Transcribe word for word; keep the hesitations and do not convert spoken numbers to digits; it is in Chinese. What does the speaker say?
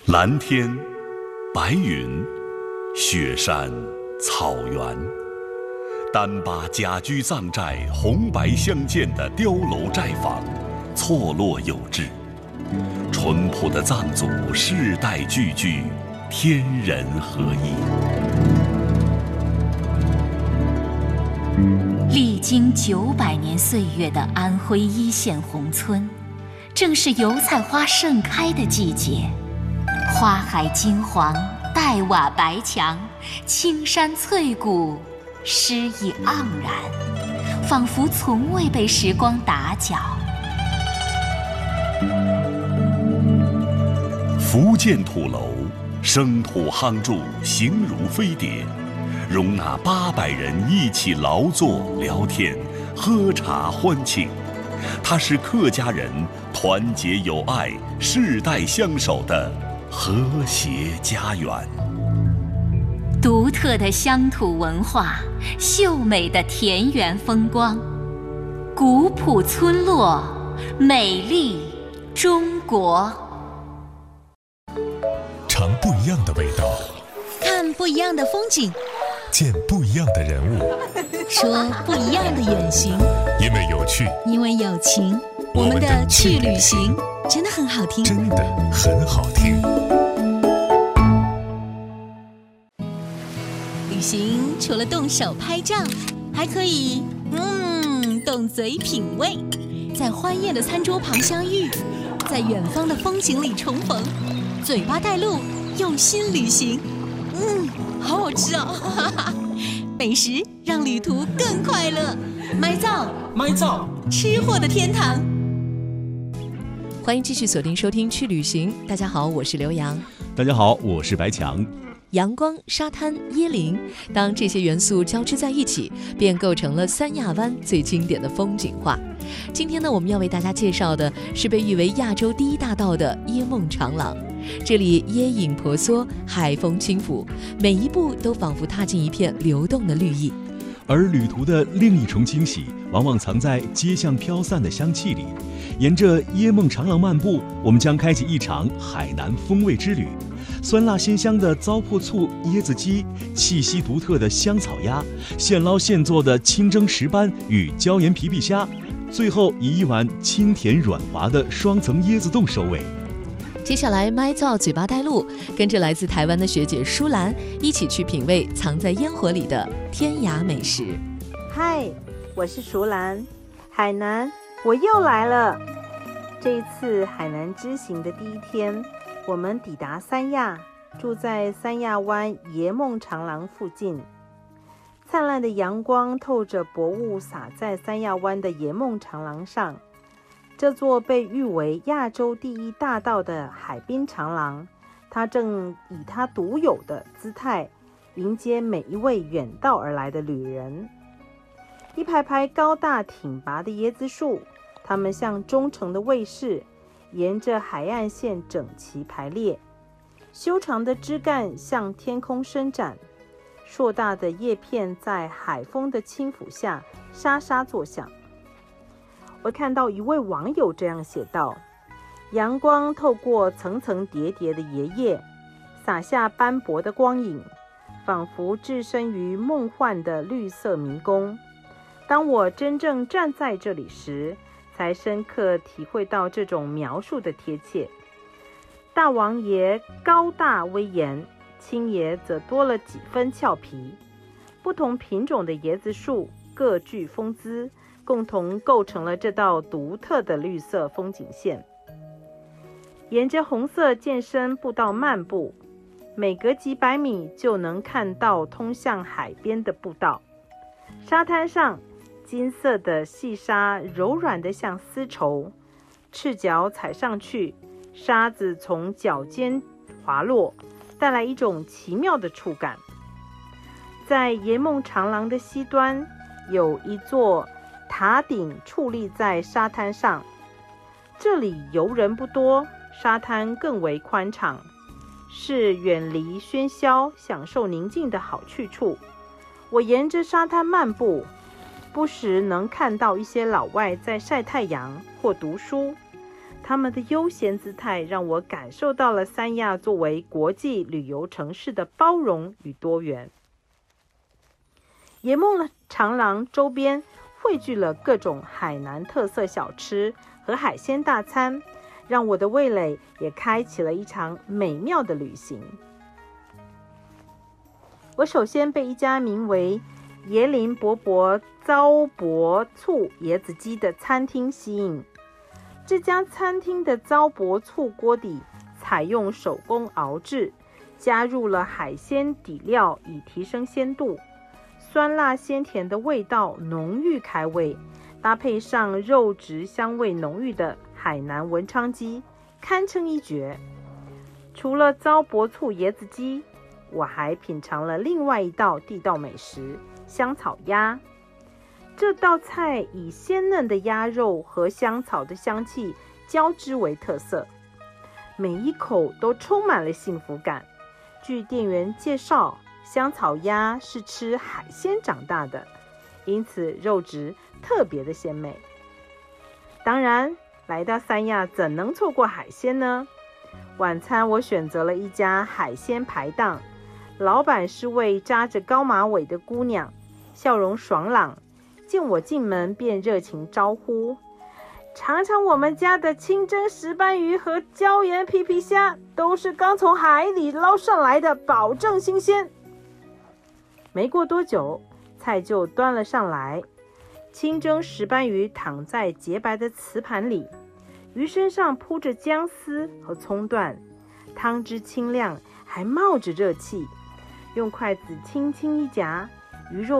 蓝天、白云、雪山、草原，单把甲居藏寨红白相间的碉楼寨坊，错落有致。淳朴的藏族世代聚居，天人合一。 历经九百年岁月的安徽一线宏村，正是油菜花盛开的季节。花海金黄，黛瓦白墙，青山翠谷，诗意盎然，仿佛从未被时光打搅。 福建土楼，生土夯筑，形如飞碟，容纳八百人一起劳作、聊天、喝茶欢庆。它是客家人团结友爱、世代相守的和谐家园。 独特的乡土文化，秀美的田园风光，古朴村落，美丽中国。 尝不一样的味道， 看不一样的风景， 见不一样的人物， 说不一样的远行。 因为有趣， 因为有情，我们的去旅行真的很好听， 真的很好听。 旅行除了动手拍照，还可以嗯动嘴品味，在欢宴的餐桌旁相遇，在远方的风景里重逢，嘴巴带路，用心旅行。嗯，好好吃哦！美食让旅途更快乐。麦造， 麦造， 吃货的天堂。 欢迎继续锁定收听去旅行。大家好，我是刘洋。 大家好，我是白强。 阳光、沙滩、椰林，当这些元素交织在一起，便构成了三亚湾最经典的风景画。今天呢，我们要为大家介绍的是被誉为亚洲第一大道的椰梦长廊。这里椰影婆娑，海风轻拂，每一步都仿佛踏进一片流动的绿意。 而旅途的另一重惊喜，往往藏在街巷飘散的香气里。沿着椰梦长廊漫步，我们将开启一场海南风味之旅。酸辣鲜香的糟粕醋椰子鸡，气息独特的香草鸭，现捞现做的清蒸石斑与椒盐皮皮虾，最后以一碗清甜软滑的双层椰子冻收尾。 接下来麦造嘴巴带路，跟着来自台湾的学姐舒兰一起去品味藏在烟火里的天涯美食。 嗨，我是舒兰，海南我又来了。这一次海南之行的第一天，我们抵达三亚，住在三亚湾椰梦长廊附近。灿烂的阳光透着薄雾洒在三亚湾的椰梦长廊上。这座被誉为亚洲第一大道的海滨长廊，它正以它独有的姿态迎接每一位远道而来的旅人。一排排高大挺拔的椰子树，它们像忠诚的卫士，沿着海岸线整齐排列，修长的枝干向天空伸展，硕大的叶片在海风的轻抚下沙沙作响。我看到一位网友这样写道：阳光透过层层叠叠的椰叶，洒下斑驳的光影，仿佛置身于梦幻的绿色迷宫。当我真正站在这里时，才深刻体会到这种描述的贴切。大王椰高大威严，青椰则多了几分俏皮。不同品种的椰子树各具风姿，共同构成了这道独特的绿色风景线。沿着红色健身步道漫步，每隔几百米就能看到通向海边的步道。沙滩上，金色的细沙柔软得像丝绸，赤脚踩上去，沙子从脚尖滑落，带来一种奇妙的触感。在椰梦长廊的西端，有一座塔顶矗立在沙滩上，这里游人不多，沙滩更为宽敞，是远离喧嚣、享受宁静的好去处。我沿着沙滩漫步，不时能看到一些老外在晒太阳或读书， 他们的悠闲姿态让我感受到了三亚作为国际旅游城市的包容与多元。野梦长廊周边汇聚了各种海南特色小吃和海鲜大餐，让我的味蕾也开启了一场美妙的旅行。我首先被一家名为椰林伯伯糟粕醋椰子鸡的餐厅吸引。这家餐厅的糟粕醋锅底采用手工熬制，加入了海鲜底料以提升鲜度，酸辣鲜甜的味道浓郁开胃，搭配上肉质香味浓郁的海南文昌鸡，堪称一绝。除了糟粕醋椰子鸡，我还品尝了另外一道地道美食香草鸭。这道菜以鲜嫩的鸭肉和香草的香气交织为特色，每一口都充满了幸福感。据店员介绍，香草鸭是吃海鲜长大的，因此肉质特别的鲜美。当然，来到三亚怎能错过海鲜呢？晚餐我选择了一家海鲜排档，老板是位扎着高马尾的姑娘，笑容爽朗，见我进门便热情招呼：尝尝我们家的清蒸石斑鱼和椒盐皮皮虾，都是刚从海里捞上来的，保证新鲜。没过多久，菜就端了上来。清蒸石斑鱼躺在洁白的瓷盘里，鱼身上铺着姜丝和葱段，汤汁清亮，还冒着热气。用筷子轻轻一夹，鱼肉